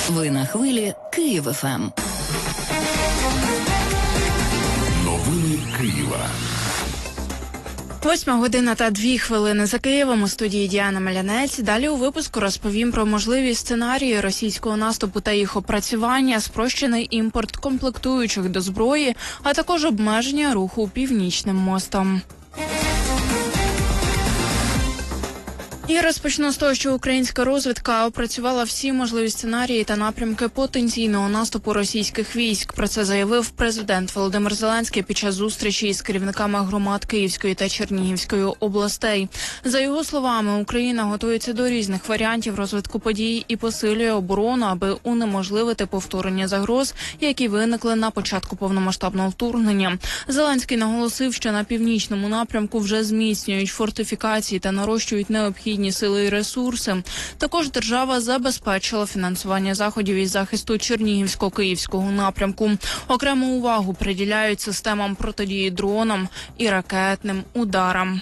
Ви на хвилі Київ ФМ. Новини Києва. 8:02 за Києвом. У студії Діана Малянець. Далі у випуску розповім про можливі сценарії російського наступу та їх опрацювання, спрощений імпорт комплектуючих до зброї, а також обмеження руху Північним мостом. І розпочну з того, що українська розвідка опрацювала всі можливі сценарії та напрямки потенційного наступу російських військ. Про це заявив президент Володимир Зеленський під час зустрічі із керівниками громад Київської та Чернігівської областей. За його словами, Україна готується до різних варіантів розвитку подій і посилює оборону, аби унеможливити повторення загроз, які виникли на початку повномасштабного вторгнення. Зеленський наголосив, що на північному напрямку вже зміцнюють фортифікації та нарощують необхідні сили і ресурси. Також держава забезпечила фінансування заходів із захисту Чернігівсько-Київського напрямку. Окрему увагу приділяють системам протидії дронам і ракетним ударам.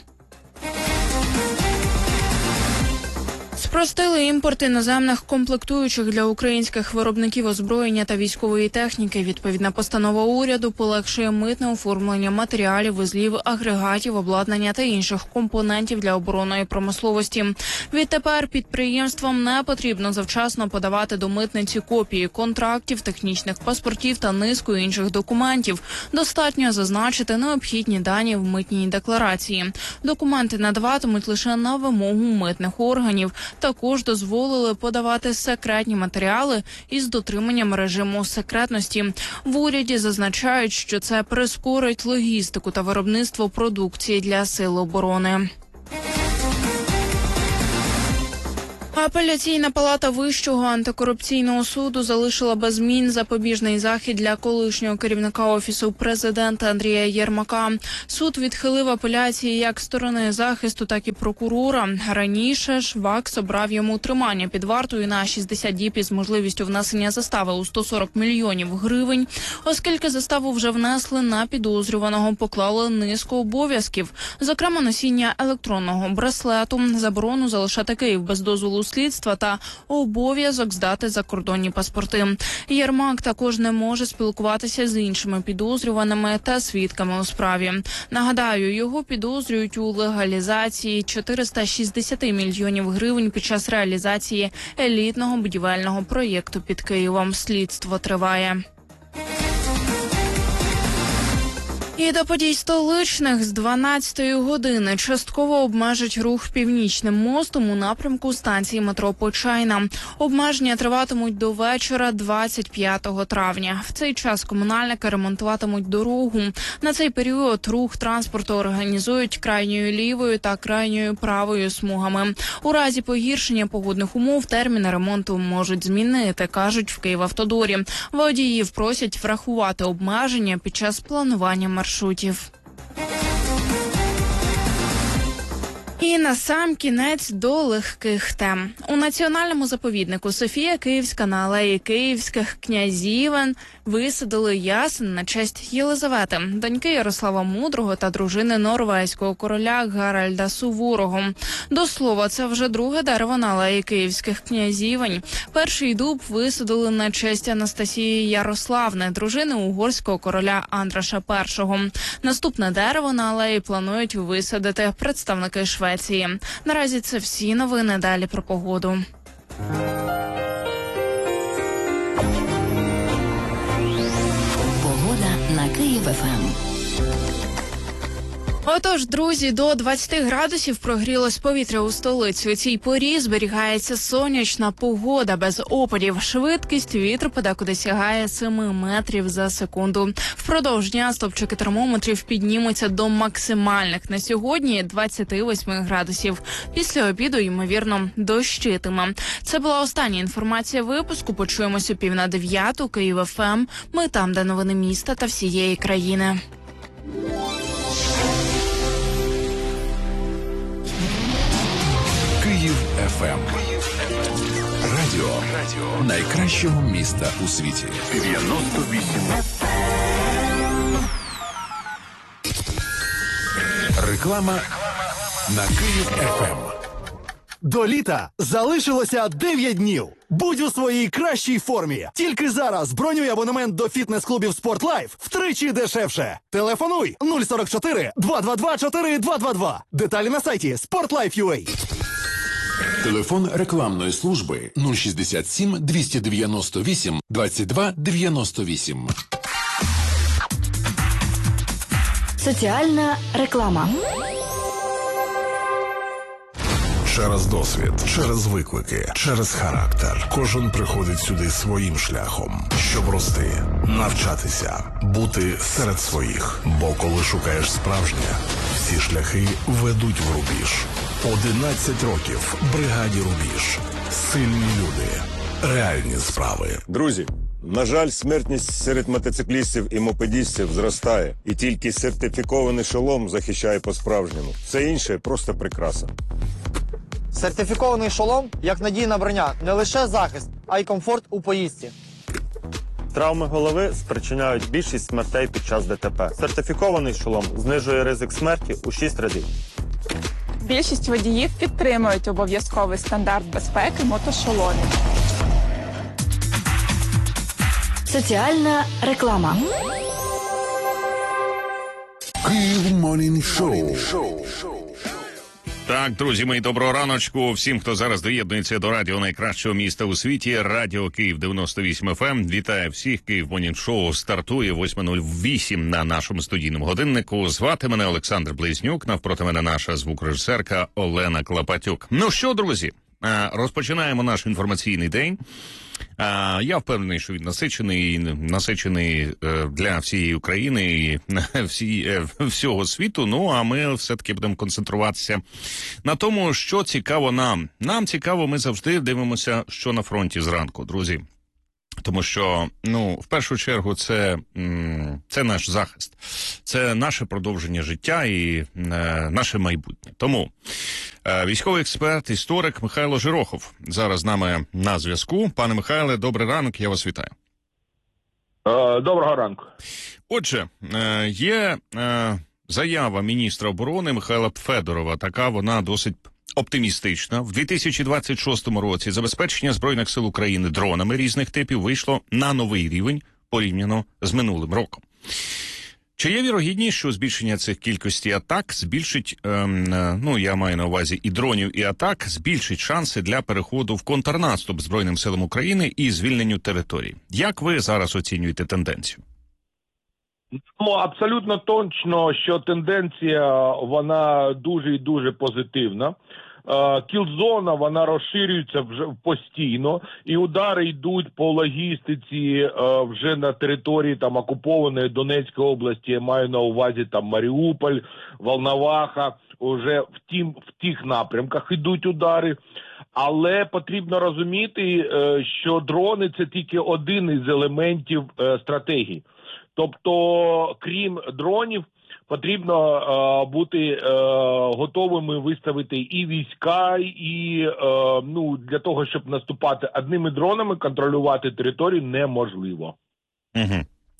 Спростили імпорт іноземних комплектуючих для українських виробників озброєння та військової техніки. Відповідна постанова уряду полегшує митне оформлення матеріалів, вузлів, агрегатів, обладнання та інших компонентів для оборонної промисловості. Відтепер підприємствам не потрібно завчасно подавати до митниці копії контрактів, технічних паспортів та низку інших документів. Достатньо зазначити необхідні дані в митній декларації. Документи надаватимуть лише на вимогу митних органів. Також дозволили подавати секретні матеріали із дотриманням режиму секретності. В уряді зазначають, що це прискорить логістику та виробництво продукції для сил оборони. Апеляційна палата Вищого антикорупційного суду залишила без змін запобіжний захід для колишнього керівника Офісу президента Андрія Єрмака. Суд відхилив апеляції як сторони захисту, так і прокурора. Раніше ж ВАКС обрав йому тримання під вартою на 60 діб із можливістю внесення застави у 140 мільйонів гривень. Оскільки заставу вже внесли, на підозрюваного поклали низку обов'язків. Зокрема, носіння електронного браслету, заборону залишати Київ без дозволу слідства та обов'язок здати закордонні паспорти. Єрмак також не може спілкуватися з іншими підозрюваними та свідками у справі. Нагадаю, його підозрюють у легалізації 460 мільйонів гривень під час реалізації елітного будівельного проєкту під Києвом. Слідство триває. І до подій столичних з 12-ї години частково обмежать рух Північним мостом у напрямку станції метро Почайна. Обмеження триватимуть до вечора 25 травня. В цей час комунальники ремонтуватимуть дорогу. На цей період рух транспорту організують крайньою лівою та крайньою правою смугами. У разі погіршення погодних умов терміни ремонту можуть змінити, кажуть в Київавтодорі. Водіїв просять врахувати обмеження під час планування маршрутів. І на сам кінець до легких тем. У національному заповіднику Софія Київська на алеї Київських князівен висадили ясен на честь Єлизавети, доньки Ярослава Мудрого та дружини норвезького короля Гаральда Суворого. До слова, це вже друге дерево на алеї Київських князівень. Перший дуб висадили на честь Анастасії Ярославни, дружини угорського короля Андраша І. Наступне дерево на алеї планують висадити представники Швеції. Наразі це всі новини. Далі про погоду. Погода на Київ ФМ. Отож, друзі, до 20 градусів прогрілось повітря у столиці. У цій порі зберігається сонячна погода без опадів. Швидкість вітру подекуди сягає 7 метрів за секунду. Впродовж дня стопчики термометрів піднімуться до максимальних. На сьогодні 28 градусів. Після обіду, ймовірно, дощитиме. Це була остання інформація випуску. Почуємося 8:50. Київ ФМ. Ми там, де новини міста та всієї країни. Київ ФМ. Радіо найкращого міста у світі. 98. Реклама на Київ ФМ. До літа залишилося 9 днів. Будь у своїй кращій формі. Тільки зараз бронюй абонемент до фітнес-клубів «Спортлайф» втричі дешевше. Телефонуй 044 222 4222. Деталі на сайті sportlife.ua. Телефон рекламної служби 067 298 22 98. Соціальна реклама. Через досвід, через виклики, через характер. Кожен приходить сюди своїм шляхом, щоб рости, навчатися, бути серед своїх. Бо коли шукаєш справжнє, всі шляхи ведуть в рубіж. 11 років бригаді «Рубіж». Сильні люди, реальні справи. Друзі, на жаль, смертність серед мотоциклістів і мопедістів зростає. І тільки сертифікований шолом захищає по-справжньому. Все інше – просто прикраса. Сертифікований шолом, як надійна броня, не лише захист, а й комфорт у поїздці. Травми голови спричиняють більшість смертей під час ДТП. Сертифікований шолом знижує ризик смерті у 6 разів. Більшість водіїв підтримують обов'язковий стандарт безпеки мотошоломів. Соціальна реклама. Київ Morning Show. Так, друзі мої, доброго раночку. Всім, хто зараз доєднується до радіо найкращого міста у світі, Радіо Київ 98 FM. Вітаю всіх. Київ Morning Show стартує 8:08 на нашому студійному годиннику. Звати мене Олександр Близнюк, навпроти мене наша звукорежисерка Олена Клопотюк. Ну що, друзі, розпочинаємо наш інформаційний день. Я впевнений, що він насичений для всієї України і всього світу. Ну, а ми все-таки будемо концентруватися на тому, що цікаво нам. Нам цікаво, ми завжди дивимося, що на фронті зранку, друзі. Тому що, в першу чергу, це наш захист, це наше продовження життя і наше майбутнє. Тому військовий експерт, історик Михайло Жирохов зараз з нами на зв'язку. Пане Михайле, добрий ранок, я вас вітаю. Доброго ранку. Отже, є заява міністра оборони Михайла Федорова, така вона досить оптимістична. В 2026 році забезпечення Збройних сил України дронами різних типів вийшло на новий рівень порівняно з минулим роком. Чи є вірогідність, що збільшення цих кількості атак збільшить, я маю на увазі і дронів, і атак, збільшить шанси для переходу в контрнаступ Збройним силам України і звільненню територій? Як ви зараз оцінюєте тенденцію? Абсолютно точно, що тенденція, вона дуже і дуже позитивна. Кілзона, вона розширюється вже постійно, і удари йдуть по логістиці вже на території окупованої Донецької області, я маю на увазі Маріуполь, Волноваха, вже в тих напрямках йдуть удари. Але потрібно розуміти, що дрони – це тільки один із елементів стратегії. Тобто, крім дронів, потрібно бути готовими виставити і війська, і для того, щоб наступати одними дронами, контролювати територію неможливо. Угу.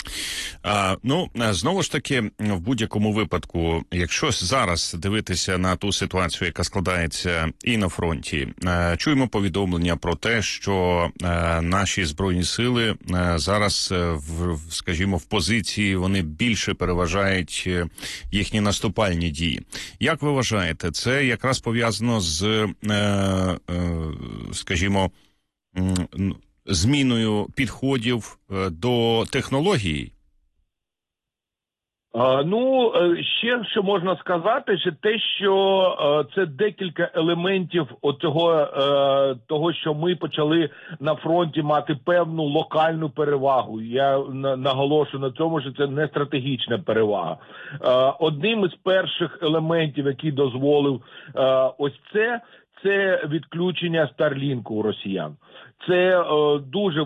Знову ж таки, в будь-якому випадку, якщо зараз дивитися на ту ситуацію, яка складається і на фронті, чуємо повідомлення про те, що наші Збройні сили зараз, в позиції, вони більше переважають їхні наступальні дії. Як ви вважаєте, це якраз пов'язано з, зміною підходів до технології? Ще що можна сказати, що те, що це декілька елементів того, що ми почали на фронті мати певну локальну перевагу. Я наголошую на цьому, що це не стратегічна перевага. Одним із перших елементів, який дозволив це відключення Старлінку у росіян. Це дуже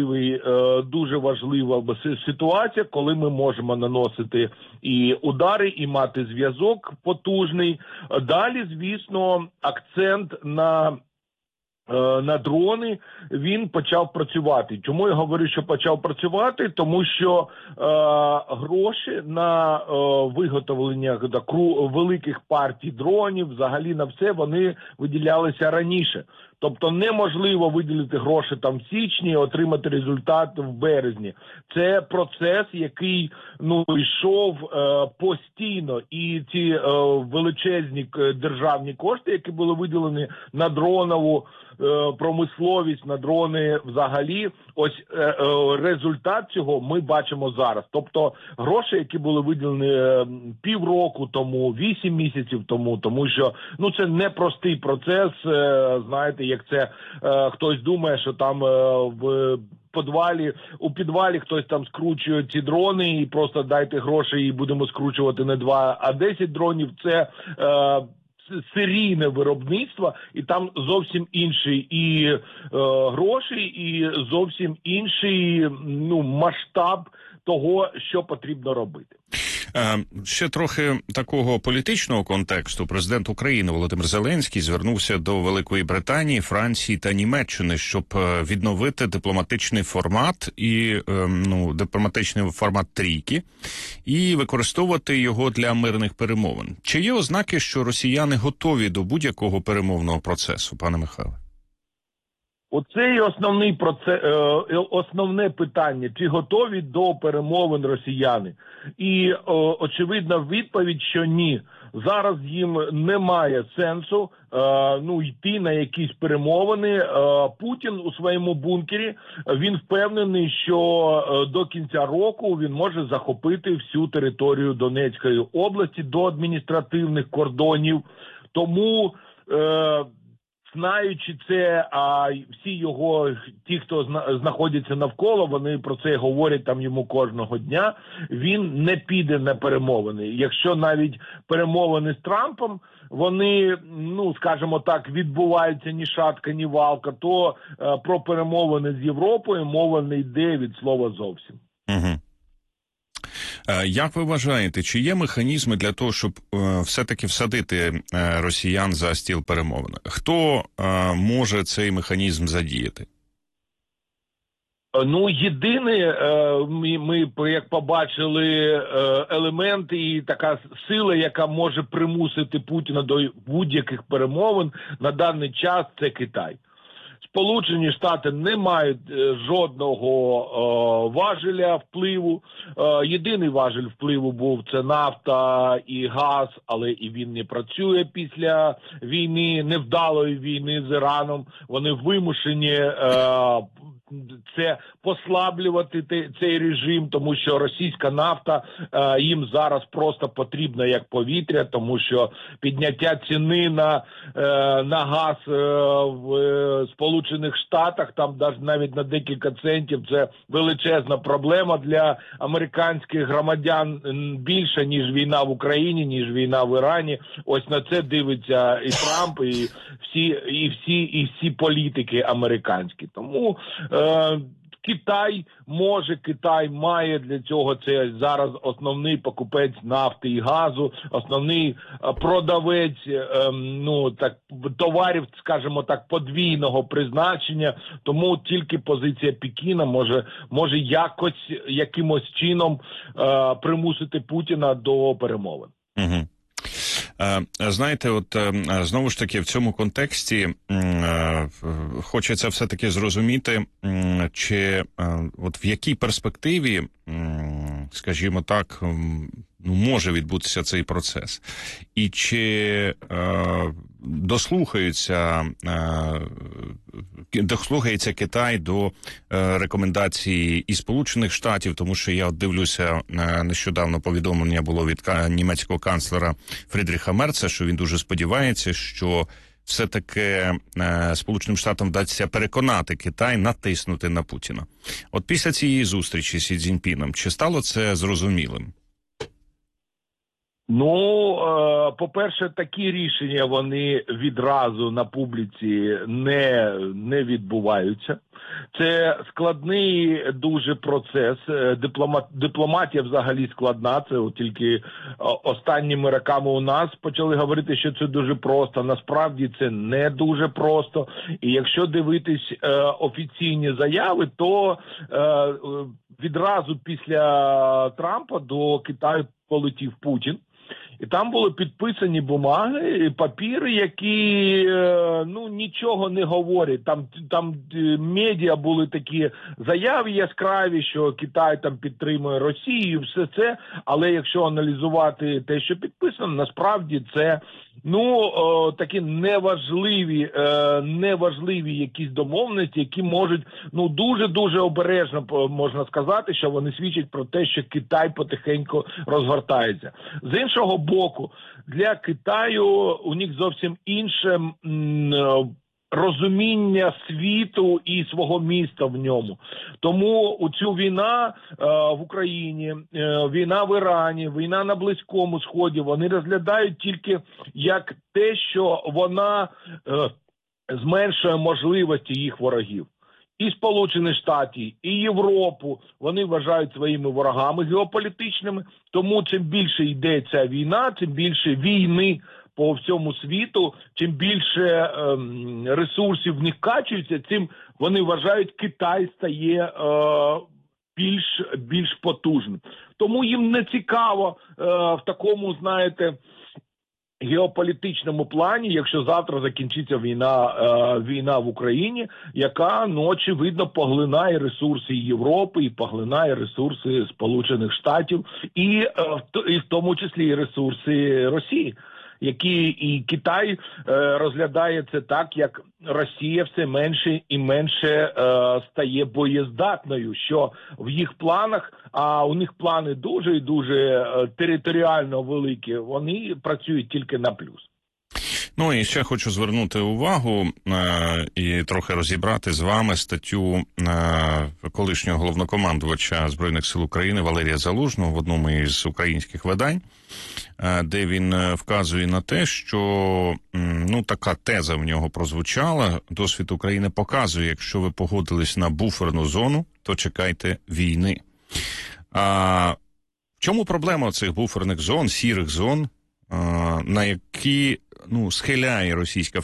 важлива ситуація, коли ми можемо наносити і удари, і мати зв'язок потужний. Далі, звісно, акцент на дрони, він почав працювати. Чому я говорю, що почав працювати? Тому що гроші на виготовлення великих партій дронів, взагалі на все, вони виділялися раніше. Тобто неможливо виділити гроші там в січні, отримати результат в березні. Це процес, який йшов постійно. І ці величезні державні кошти, які були виділені на дронову промисловість, на дрони взагалі, ось результат цього ми бачимо зараз. Тобто гроші, які були виділені півроку тому, 8 місяців тому що це непростий процес, знаєте, як це хтось думає, що там у підвалі хтось там скручує ці дрони і просто дайте гроші і будемо скручувати не 2, а 10 дронів. Це серійне виробництво, і там зовсім інші і гроші, і зовсім інший масштаб того, що потрібно робити. Ще трохи такого політичного контексту. Президент України Володимир Зеленський звернувся до Великої Британії, Франції та Німеччини, щоб відновити дипломатичний формат дипломатичний формат трійки і використовувати його для мирних перемовин. Чи є ознаки, що росіяни готові до будь-якого перемовного процесу, пане Михайле? Оце і основне питання, чи готові до перемовин росіяни. І очевидна відповідь, що ні. Зараз їм немає сенсу йти на якісь перемовини. Путін у своєму бункері, він впевнений, що до кінця року він може захопити всю територію Донецької області до адміністративних кордонів. Тому знаючи це, а всі його, ті, хто знаходяться навколо, вони про це говорять там йому кожного дня, він не піде на перемовини. Якщо навіть перемовини з Трампом, вони, скажімо так, відбуваються ні шатка, ні валка, то про перемовини з Європою мова не йде від слова зовсім. Угу. Як ви вважаєте, чи є механізми для того, щоб все-таки всадити росіян за стіл перемовин? Хто може цей механізм задіяти? Єдине, ми як побачили елемент і така сила, яка може примусити Путіна до будь-яких перемовин на даний час, це Китай. Сполучені Штати не мають жодного важеля впливу. Єдиний важель впливу був – це нафта і газ, але і він не працює після війни, невдалої війни з Іраном. Вони вимушені це послаблювати цей режим, тому що російська нафта їм зараз просто потрібна як повітря, тому що підняття ціни на газ в Сполучених Штатах, там навіть на декілька центів, це величезна проблема для американських громадян, більше, ніж війна в Україні, ніж війна в Ірані. Ось на це дивиться і Трамп, і всі політики американські. Тому Китай має для цього, це зараз основний покупець нафти і газу, основний продавець товарів, скажімо так, подвійного призначення, тому тільки позиція Пекіна може якимось чином примусити Путіна до перемовин. Угу. Знаєте, знову ж таки в цьому контексті хочеться все-таки зрозуміти, чи в якій перспективі, скажімо так, може відбутися цей процес, і чи дослухається Китай до рекомендацій і Сполучених Штатів, тому що я дивлюся, нещодавно повідомлення було від німецького канцлера Фрідріха Мерца, що він дуже сподівається, що все-таки Сполученим Штатам вдасться переконати Китай натиснути на Путіна. От після цієї зустрічі з Сі Цзіньпіном, чи стало це зрозумілим? По-перше, такі рішення вони відразу на публіці не відбуваються. Це складний дуже процес. Дипломатія взагалі складна. Це тільки останніми роками у нас почали говорити, що це дуже просто. Насправді це не дуже просто. І якщо дивитись офіційні заяви, то відразу після Трампа до Китаю полетів Путін. І там були підписані бумаги, папіри, які нічого не говорять. Там медіа були такі заяви яскраві, що Китай там підтримує Росію, все це. Але якщо аналізувати те, що підписано, насправді це такі неважливі якісь домовленості, які можуть дуже-дуже обережно можна сказати, що вони свідчать про те, що Китай потихеньку розгортається. З іншого боку, для Китаю у них зовсім інше розуміння світу і свого міста в ньому. Тому цю війна в Україні, війна в Ірані, війна на Близькому Сході, вони розглядають тільки як те, що вона зменшує можливості їх ворогів. І Сполучені Штати, і Європу вони вважають своїми ворогами геополітичними. Тому чим більше йде ця війна, тим більше війни по всьому світу, чим більше ресурсів в них качується, тим вони вважають, Китай стає більш потужним. Тому їм не цікаво в такому, геополітичному плані, якщо завтра закінчиться війна в Україні, яка, очевидно, поглинає ресурси Європи і поглинає ресурси Сполучених Штатів, і в тому числі і ресурси Росії, які і Китай розглядає це так, як Росія все менше і менше стає боєздатною, що в їх планах, а у них плани дуже і дуже територіально великі, вони працюють тільки на плюс. Ну і ще хочу звернути увагу і трохи розібрати з вами статтю колишнього головнокомандувача Збройних сил України Валерія Залужного в одному із українських видань, де він вказує на те, що така теза в нього прозвучала: досвід України показує, якщо ви погодились на буферну зону, то чекайте війни. А в чому проблема цих буферних зон, сірих зон, на які схиляє Російська